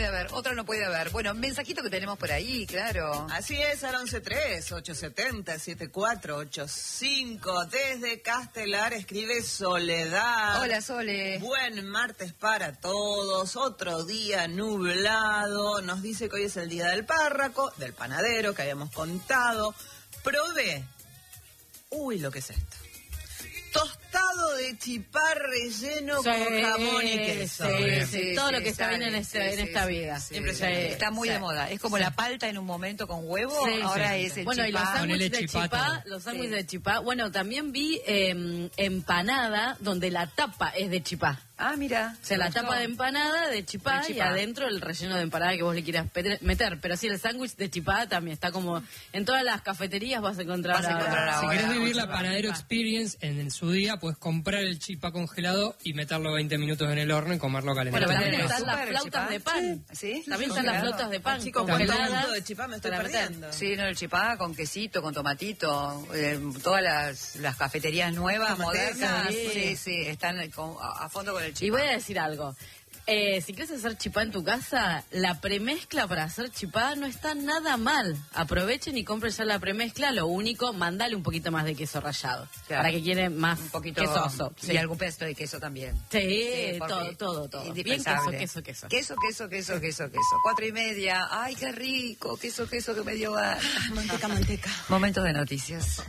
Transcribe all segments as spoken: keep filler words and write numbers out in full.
haber, otra no puede haber. Bueno, mensajito que tenemos por ahí, claro. Así es, al once tres, ocho siete cero, siete cuatro ocho cinco. Desde Castelar escribe Soledad. Hola, Sole. Buen martes para todos, otro día nublado. Nos dice que hoy es el día del párraco, del panadero que habíamos contado. Probé. Uy, lo que es esto. Tostado de chipá relleno sí, con jamón y queso. Sí, sí, sí, todo sí, lo que está sí, bien en, este, sí, en sí, esta sí, vida. sí, Siempre sí, se- está muy sí. de moda. Es como Sí. la palta en un momento con huevo, Sí, ahora sí, es sí. el Bueno, chipá. y los sándwiches Ponele de chipá chipá, también. los sándwiches Sí. de chipá. Bueno, también vi eh, empanada donde la tapa es de chipá. Ah, mira. O sea, me la gustó. tapa de empanada de chipá, De y chipá. adentro el relleno de empanada que vos le quieras pe- meter. Pero sí, el sándwich de chipá también está como... En todas las cafeterías vas a encontrar... Vas a encontrar ahora. Si ahora. querés vivir la chipá, panadero chipá. experience en, en su día, puedes comprar el chipá congelado y meterlo veinte minutos en el horno y comerlo calentado. Bueno, Pero también también están las súper flautas chipá. de pan. Sí. También están las Congelado. flautas de pan Ah, chicos, con congeladas tanto de chipá me estoy para meter. perdiendo. Sí, no, el chipá con quesito, con tomatito, eh, todas las, las cafeterías nuevas, Con manteca, modernas, sí. sí, sí, están con- a, a fondo con el chipá. Y voy a decir algo. Eh, si quieres hacer chipá en tu casa, la premezcla para hacer chipá no está nada mal. Aprovechen y compren ya la premezcla. Lo único, mandale un poquito más de queso rallado. Claro. Para que quede más Un poquito quesoso. y algún pedazo de queso también. Sí, Sí, porque todo, todo, todo. Bien queso, indispensable. queso, queso. Queso, queso, queso, queso, queso. Cuatro y media. Ay, qué rico. Queso, queso que me dio ganas. Manteca, manteca. Momentos de noticias.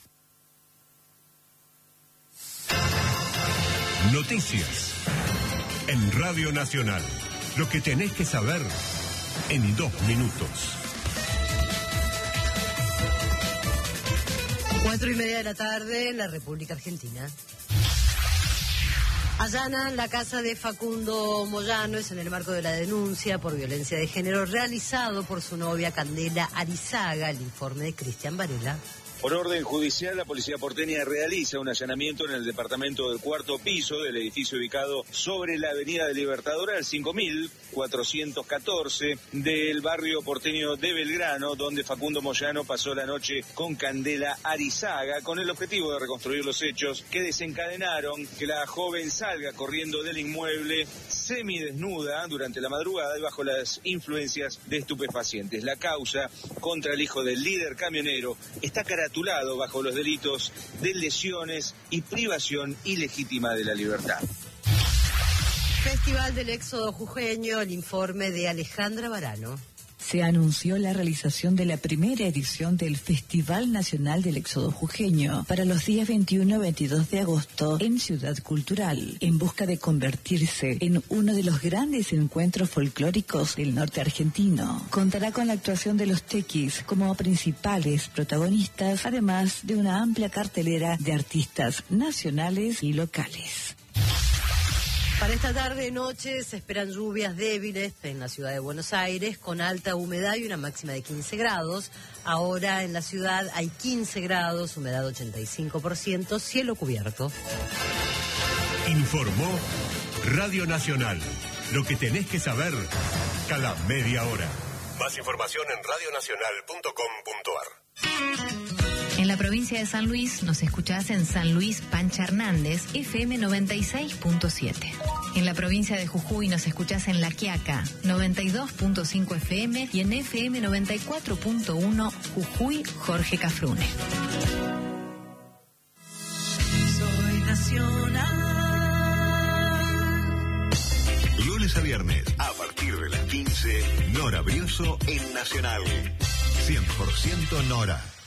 Noticias. En Radio Nacional. Lo que tenés que saber en dos minutos. Cuatro y media de la tarde en la República Argentina. Allanan la casa de Facundo Moyano, es en el marco de la denuncia por violencia de género realizado por su novia Candela Arizaga. El informe de Cristian Varela. Por orden judicial, la policía porteña realiza un allanamiento en el departamento del cuarto piso del edificio ubicado sobre la avenida de Libertador al cinco mil cuatrocientos catorce del barrio porteño de Belgrano, donde Facundo Moyano pasó la noche con Candela Arizaga, con el objetivo de reconstruir los hechos que desencadenaron que la joven salga corriendo del inmueble semidesnuda durante la madrugada y bajo las influencias de estupefacientes. La causa contra el hijo del líder camionero está caratulado bajo los delitos de lesiones y privación ilegítima de la libertad. Festival del Éxodo Jujeño, el informe de Alejandra Varano. Se anunció la realización de la primera edición del Festival Nacional del Éxodo Jujeño para los días veintiuno y veintidós de agosto en Ciudad Cultural, en busca de convertirse en uno de los grandes encuentros folclóricos del norte argentino. Contará con la actuación de los tequis como principales protagonistas, además de una amplia cartelera de artistas nacionales y locales. Para esta tarde-noche se esperan lluvias débiles en la ciudad de Buenos Aires, con alta humedad y una máxima de quince grados. Ahora en la ciudad hay quince grados, humedad ochenta y cinco por ciento, cielo cubierto. Informó Radio Nacional. Lo que tenés que saber cada media hora. Más información en radionacional punto com punto ar. En la provincia de San Luis nos escuchás en San Luis Pancha Hernández, F M noventa y seis punto siete. En la provincia de Jujuy nos escuchás en La Quiaca, noventa y dos punto cinco F M, y en F M noventa y cuatro punto uno Jujuy, Jorge Cafrune. Soy nacional. Lunes a viernes, a partir de las quince, Nora Brioso en Nacional. cien por ciento Nora.